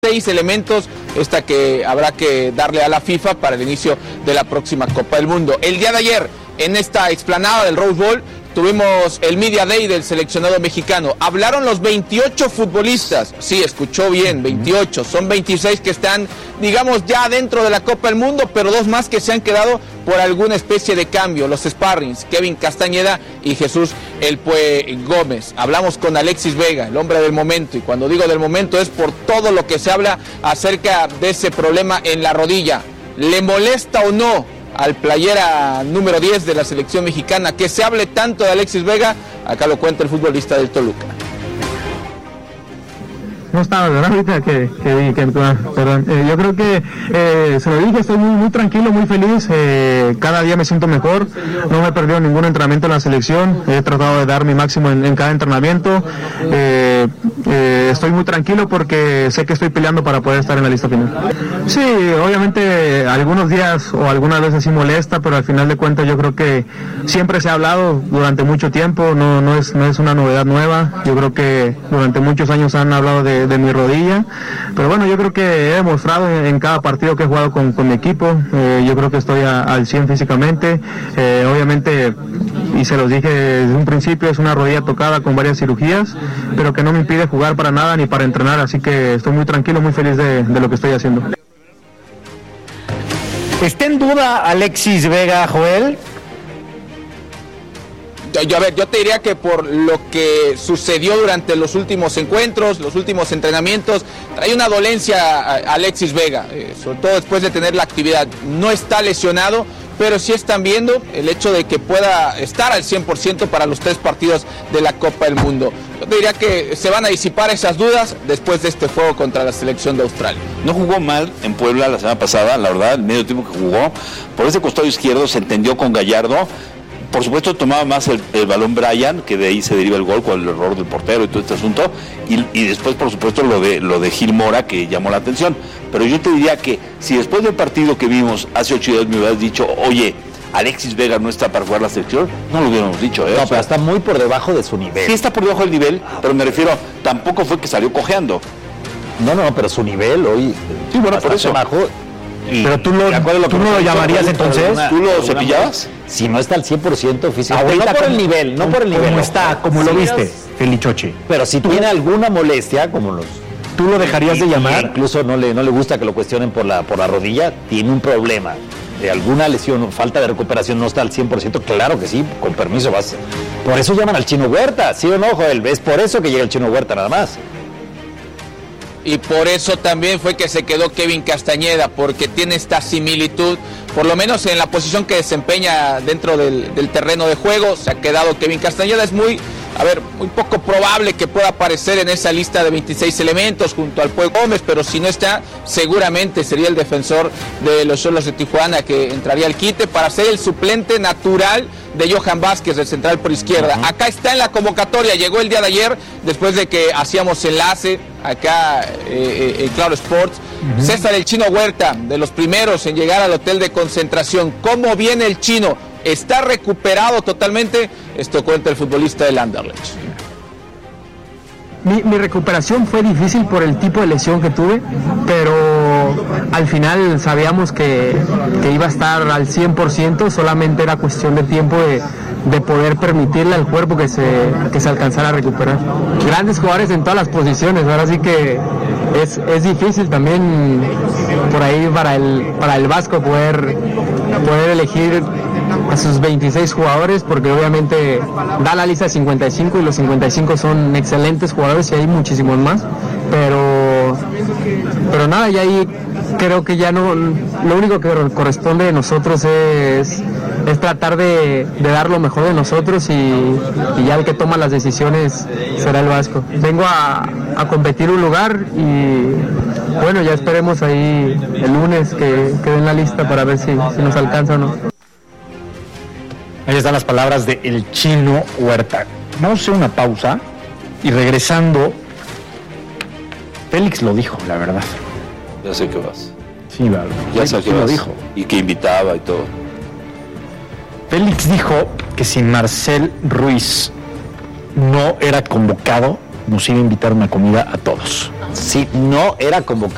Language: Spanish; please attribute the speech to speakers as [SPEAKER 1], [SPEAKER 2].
[SPEAKER 1] 6 elementos, esta que habrá que darle a la FIFA para el inicio de la próxima Copa del Mundo. El día de ayer, en esta explanada del Rose Bowl, tuvimos el Media Day del seleccionado mexicano. Hablaron los 28 futbolistas. Sí, escuchó bien, 28. Son 26 que están, digamos, ya dentro de la Copa del Mundo, pero 2 más que se han quedado por alguna especie de cambio. Los sparrings, Kevin Castañeda y Jesús El Pue Gómez. Hablamos con Alexis Vega, el hombre del momento. Y cuando digo del momento es por todo lo que se habla acerca de ese problema en la rodilla. ¿Le molesta o no al playera número 10 de la selección mexicana que se hable tanto de Alexis Vega? Acá lo cuenta el futbolista del Toluca.
[SPEAKER 2] No estaba, ¿verdad? Ahorita perdón. Yo creo que se lo dije, estoy muy tranquilo, muy feliz. Cada día me siento mejor. No me he perdido ningún entrenamiento en la selección. He tratado de dar mi máximo en cada entrenamiento. Estoy muy tranquilo porque sé que estoy peleando para poder estar en la lista final. Sí, obviamente algunos días o algunas veces sí molesta, pero al final de cuentas yo creo que siempre se ha hablado durante mucho tiempo. No es una novedad nueva. Yo creo que durante muchos años han hablado de mi rodilla, pero bueno, yo creo que he demostrado en cada partido que he jugado con mi equipo. Yo creo que estoy al 100 físicamente. Obviamente, y se los dije desde un principio, es una rodilla tocada con varias cirugías, pero que no me impide jugar para nada ni para entrenar, así que estoy muy tranquilo, muy feliz de lo que estoy haciendo.
[SPEAKER 3] ¿Está en duda Alexis Vega, Joel?
[SPEAKER 1] Yo te diría que por lo que sucedió durante los últimos encuentros, los últimos entrenamientos, trae una dolencia a Alexis Vega, sobre todo después de tener la actividad. No está lesionado, pero sí están viendo el hecho de que pueda estar al 100% para los 3 partidos de la Copa del Mundo. Yo te diría que se van a disipar esas dudas después de este juego contra la selección de Australia.
[SPEAKER 4] No jugó mal en Puebla la semana pasada, la verdad, el medio tiempo que jugó. Por ese costado izquierdo se entendió con Gallardo. Por supuesto tomaba más el balón Brian, que de ahí se deriva el gol con el error del portero y todo este asunto, y después por supuesto lo de Gil Mora, que llamó la atención. Pero yo te diría que si después del partido que vimos hace 8 días me hubieras dicho, oye, Alexis Vega no está para jugar la selección, no lo hubiéramos dicho,
[SPEAKER 3] No, pero está muy por debajo de su nivel.
[SPEAKER 4] Sí está por debajo del nivel, pero me refiero, tampoco fue que salió cojeando.
[SPEAKER 3] No, pero su nivel hoy,
[SPEAKER 4] sí, bueno, por eso
[SPEAKER 3] bajo.
[SPEAKER 2] Pero tú no lo llamarías entonces.
[SPEAKER 4] ¿Tú lo cepillabas?
[SPEAKER 3] Si no está al 100% físicamente,
[SPEAKER 2] no por
[SPEAKER 3] el nivel,
[SPEAKER 2] como está, como lo viste, Felichoche.
[SPEAKER 3] Pero si tiene alguna molestia, como los...
[SPEAKER 2] ¿Tú lo dejarías de llamar?
[SPEAKER 3] Incluso no le gusta que lo cuestionen por la rodilla, tiene un problema de alguna lesión o falta de recuperación, no está al 100%, claro que sí, con permiso vas. Por eso llaman al Chino Huerta, ¿sí o no, Joel? Es por eso que llega el Chino Huerta nada más.
[SPEAKER 1] Y por eso también fue que se quedó Kevin Castañeda, porque tiene esta similitud, por lo menos en la posición que desempeña dentro del terreno de juego. Se ha quedado Kevin Castañeda, es muy poco probable que pueda aparecer en esa lista de 26 elementos junto al Pue Gómez, pero si no está, seguramente sería el defensor de los Xolos de Tijuana que entraría al quite para ser el suplente natural de Johan Vázquez, del central por izquierda. Acá está en la convocatoria, llegó el día de ayer, después de que hacíamos enlace acá en Claro Sports. César el Chino Huerta, de los primeros en llegar al hotel de concentración. ¿Cómo viene el Chino? ¿Está recuperado totalmente? Esto cuenta el futbolista del Anderlecht.
[SPEAKER 2] Mi recuperación fue difícil por el tipo de lesión que tuve, pero al final sabíamos que iba a estar al 100%, solamente era cuestión de tiempo de poder permitirle al cuerpo que se alcanzara a recuperar. Grandes jugadores en todas las posiciones, ahora sí que es difícil también por ahí para el Vasco poder elegir a sus 26 jugadores, porque obviamente da la lista de 55 y los 55 son excelentes jugadores y hay muchísimos más, pero nada, y ahí creo que ya no, lo único que corresponde de nosotros es tratar de dar lo mejor de nosotros y ya el que toma las decisiones será el Vasco. Vengo a competir un lugar y bueno, ya esperemos ahí el lunes que den la lista para ver si nos alcanza o no.
[SPEAKER 5] Ahí están las palabras de el Chino Huerta. Vamos a hacer una pausa y regresando, Félix lo dijo, la verdad.
[SPEAKER 4] Ya sé que vas.
[SPEAKER 5] Sí, vale.
[SPEAKER 4] Ya sé que
[SPEAKER 5] lo
[SPEAKER 4] vas.
[SPEAKER 5] dijo.
[SPEAKER 4] Y que invitaba y todo.
[SPEAKER 5] Félix dijo que si Marcel Ruiz no era convocado, nos iba a invitar una comida a todos.
[SPEAKER 3] Si no era convocado.